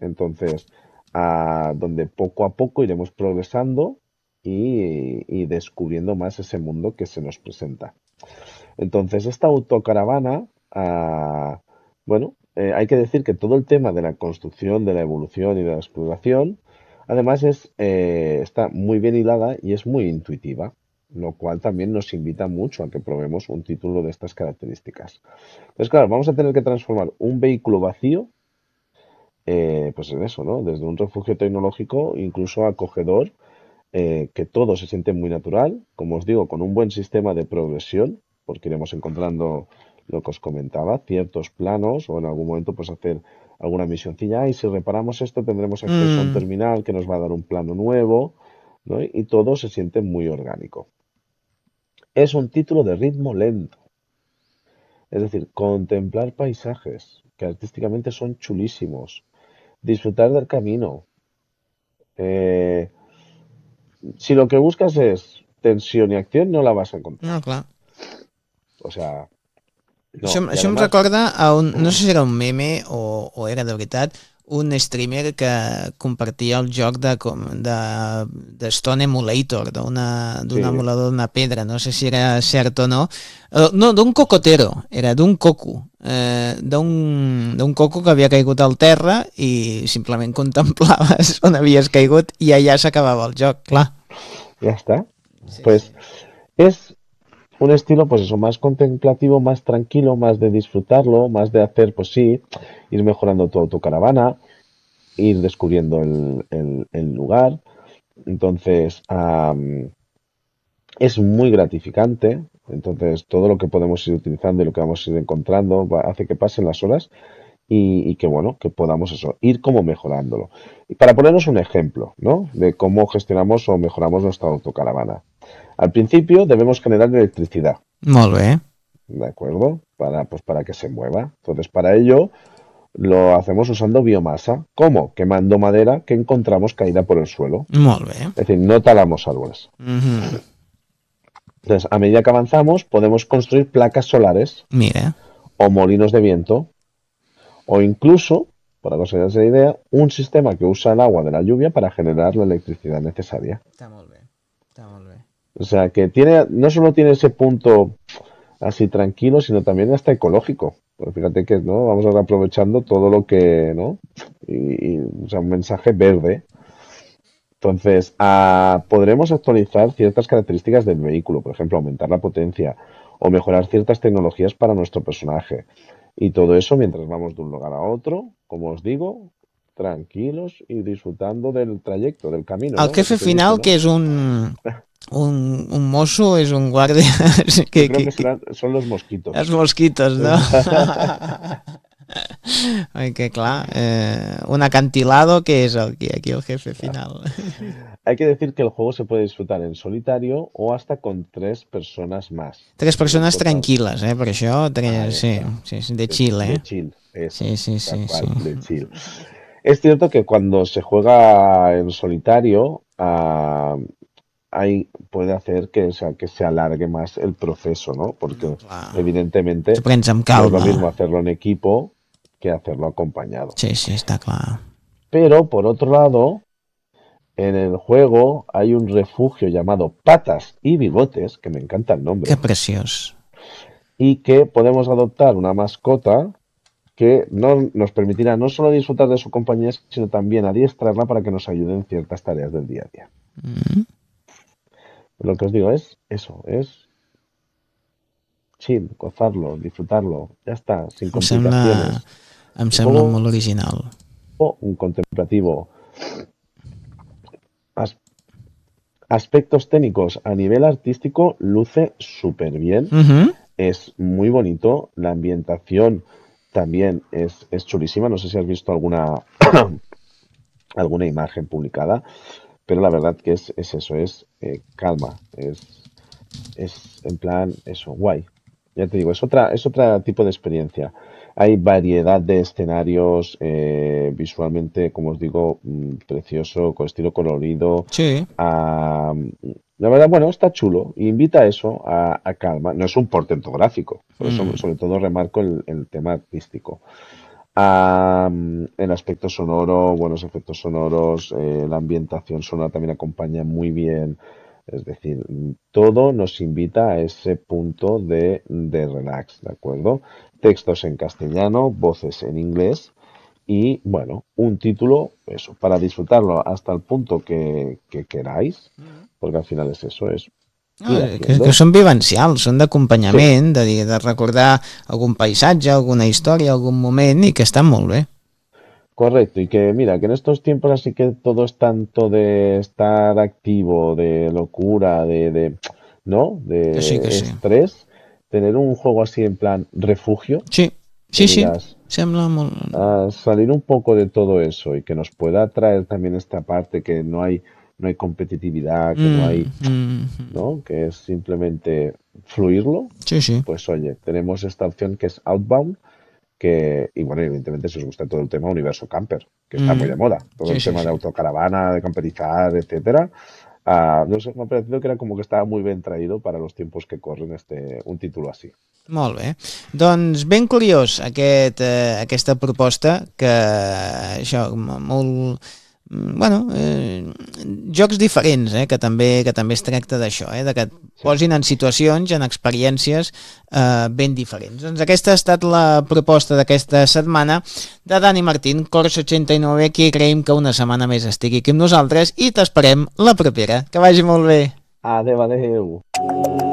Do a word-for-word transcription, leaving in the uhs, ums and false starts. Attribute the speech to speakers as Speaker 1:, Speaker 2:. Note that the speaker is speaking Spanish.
Speaker 1: Entonces, ah, donde poco a poco iremos progresando y, y descubriendo más ese mundo que se nos presenta. Entonces, esta autocaravana, ah, bueno, eh, hay que decir que todo el tema de la construcción, de la evolución y de la exploración, además es, eh, está muy bien hilada y es muy intuitiva, lo cual también nos invita mucho a que probemos un título de estas características. Entonces, claro, vamos a tener que transformar un vehículo vacío, eh, pues en eso, ¿no? Desde un refugio tecnológico, incluso acogedor, eh, que todo se siente muy natural, como os digo, con un buen sistema de progresión, porque iremos encontrando lo que os comentaba, ciertos planos o en algún momento pues hacer alguna misioncilla y si reparamos esto tendremos acceso a un
Speaker 2: Mm,
Speaker 1: terminal que nos va a dar un plano nuevo, ¿no? Y todo se siente muy orgánico. Es un título de ritmo lento, es decir, contemplar paisajes que artísticamente son chulísimos, disfrutar del camino. eh, si lo que buscas es tensión y acción, no la vas a encontrar.
Speaker 2: no, clar.
Speaker 1: O sea,
Speaker 2: Això,
Speaker 1: no. Y
Speaker 2: això em
Speaker 1: además,
Speaker 2: recorda a un, no sé si era un meme o, o era de veritat, un streamer que compartia el joc de, com- de, de Stone Emulator, d'una- d'un
Speaker 1: sí,
Speaker 2: emulador d'una pedra, no sé si era cert o no. Eh, no, d'un cocotero, era d'un coco, eh, d'un d'un coco que havia caigut al terra i simplement contemplaves on havies caigut i allà s'acabava el joc, clar.
Speaker 1: ya está.
Speaker 2: Sí, sí.
Speaker 1: Pues es un estilo, pues eso, más contemplativo, más tranquilo, más de disfrutarlo, más de hacer, pues sí, ir mejorando tu autocaravana, ir descubriendo el, el- el lugar. Entonces, am, es muy gratificante. Entonces, todo lo que podemos ir utilizando y lo que vamos a ir encontrando va- hace que pasen las horas y, y que bueno, que podamos eso, ir como mejorándolo. Y para ponernos un ejemplo, ¿no? De cómo gestionamos o mejoramos nuestra autocaravana. Al principio debemos generar electricidad,
Speaker 2: Molt bé.
Speaker 1: ¿de acuerdo? Para, pues para que se mueva. Entonces, para ello lo hacemos usando biomasa. ¿Cómo? Quemando madera que encontramos caída por el suelo.
Speaker 2: Molt bé.
Speaker 1: Es decir, no talamos árboles.
Speaker 2: Mhm.
Speaker 1: Entonces, a medida que avanzamos, podemos construir placas solares
Speaker 2: Mira,
Speaker 1: o molinos de viento o incluso, para que os hagáis la idea, un sistema que usa el agua de la lluvia para generar la electricidad necesaria.
Speaker 2: està molt bé. Està molt bé.
Speaker 1: O sea, que tiene, no solo tiene ese punto así tranquilo, sino también hasta ecológico. Pues fíjate que no vamos a ir aprovechando todo lo que, ¿no? Y, y, o sea, un mensaje verde. Entonces, ah, podremos actualizar ciertas características del vehículo, por ejemplo, aumentar la potencia o mejorar ciertas tecnologías para nuestro personaje. Y todo eso mientras vamos de un lugar a otro, como os digo, tranquilos y disfrutando del trayecto, del camino,
Speaker 2: El
Speaker 1: ¿no? Lo que
Speaker 2: jefe
Speaker 1: os he dicho,
Speaker 2: final,
Speaker 1: ¿no?
Speaker 2: que és un, un, un mosso, és un guàrdia,
Speaker 1: Yo
Speaker 2: que,
Speaker 1: creo
Speaker 2: que,
Speaker 1: que
Speaker 2: que,
Speaker 1: serán, son los
Speaker 2: els
Speaker 1: mosquitos.
Speaker 2: mosquitos, no? Ai, que clar, eh, un acantilado, que és el, que aquí el jefe final.
Speaker 1: Hay que decir que el juego se puede disfrutar en solitario o hasta con tres personas más.
Speaker 2: Tres
Speaker 1: En un
Speaker 2: persones
Speaker 1: total.
Speaker 2: tranquil·les, eh, per això,
Speaker 1: Ahí
Speaker 2: tres, sí,
Speaker 1: está.
Speaker 2: sí, sí, de
Speaker 1: De,
Speaker 2: chill,
Speaker 1: de
Speaker 2: eh?
Speaker 1: chill, eso,
Speaker 2: Sí, sí,
Speaker 1: tal
Speaker 2: sí, sí.
Speaker 1: cual, de chill. Es cierto que cuando se juega en solitario, ah, hay, puede hacer que, o sea, que se alargue más el proceso, ¿no?
Speaker 2: No,
Speaker 1: Porque
Speaker 2: clar,
Speaker 1: evidentemente
Speaker 2: t'ho prens amb
Speaker 1: no es lo
Speaker 2: calma.
Speaker 1: mismo hacerlo en equipo que hacerlo acompañado.
Speaker 2: Sí, sí, està clar.
Speaker 1: Pero por otro lado, en el juego hay un refugio llamado Patas y Bigotes, que me encanta el
Speaker 2: Que
Speaker 1: nombre,
Speaker 2: preciós.
Speaker 1: y que podemos adoptar una mascota que no, nos permitirá no solo disfrutar de su compañía, sino también adiestrarla para que nos ayude en ciertas tareas del día a día.
Speaker 2: Mm.
Speaker 1: Lo que os digo es eso, es chill, gozarlo, disfrutarlo, ya está, sin
Speaker 2: Em sembla,
Speaker 1: complicaciones.
Speaker 2: em
Speaker 1: Un
Speaker 2: sembla
Speaker 1: juego,
Speaker 2: molt original.
Speaker 1: un contemplativo. As- aspectos técnicos a nivel artístico luce súper bien,
Speaker 2: Uh -huh.
Speaker 1: es muy bonito, la ambientación también es, es chulísima, no sé si has visto alguna, alguna imagen publicada, pero la verdad que es, es eso, es eh, calma, es, es en plan eso, guay. Ya te digo, es otra, es otro tipo de experiencia. Hay variedad de escenarios, eh, visualmente, como os digo, mm, precioso, con estilo colorido.
Speaker 2: Sí.
Speaker 1: ah, la verdad, bueno, está chulo. Y invita a eso, a, a calma. No es un portento gráfico, por eso
Speaker 2: Mm.
Speaker 1: sobre todo remarco el, el tema artístico. Um, en aspecto sonoro, buenos efectos sonoros, eh, la ambientación sonora también acompaña muy bien. Es decir, todo nos invita a ese punto de, de relax, ¿de acuerdo? Textos en castellano, voces en inglés y, bueno, un título, eso, para disfrutarlo hasta el punto que, que queráis, porque al final es eso, es
Speaker 2: No,
Speaker 1: ir
Speaker 2: que, que
Speaker 1: haciendo.
Speaker 2: són vivencials, són
Speaker 1: Sí,
Speaker 2: d'acompanyament, de, dir- de recordar algun paisatge, alguna història, algun moment, i que estan molt bé.
Speaker 1: correcto. Y que, mira, que en estos tiempos así que todo es tanto de estar activo, de locura, de, de, ¿no?
Speaker 2: Que sí, que
Speaker 1: De
Speaker 2: sí.
Speaker 1: estrés, tener un juego así en plan refugio,
Speaker 2: Sí,
Speaker 1: que
Speaker 2: sí, sí,
Speaker 1: digas,
Speaker 2: sembla molt...
Speaker 1: a salir un poco de todo eso y que nos pueda traer también esta parte que no hay, no hay competitividad, que no
Speaker 2: Mm,
Speaker 1: hay,
Speaker 2: mm,
Speaker 1: ¿no? Que es simplemente fluirlo,
Speaker 2: sí, sí.
Speaker 1: pues oye, tenemos esta opción que es Outbound, que, y bueno, evidentemente si os gusta todo el tema universo camper, que está muy de
Speaker 2: Mm,
Speaker 1: moda, todo
Speaker 2: sí,
Speaker 1: el
Speaker 2: sí,
Speaker 1: tema de
Speaker 2: sí.
Speaker 1: autocaravana, de camperizar, etcétera. Ah, no sé, me ha parecido que era como que estaba muy bien traído para los tiempos que corren este, un título así.
Speaker 2: Molt bé. Doncs ben curiós aquest, eh, aquesta proposta que això, m- molt mm, bueno, eh, jocs diferents, eh, que també que també es tracta d'això, eh, de que et
Speaker 1: Sí.
Speaker 2: posin en situacions, en experiències eh, ben diferents. Doncs aquesta ha estat la proposta d'aquesta setmana de Dani Martín, Corsa ochenta i nou, que creiem que una setmana més estigui aquí amb nosaltres i t'esperem la propera. Que vagi molt bé.
Speaker 1: Adeu, adeu.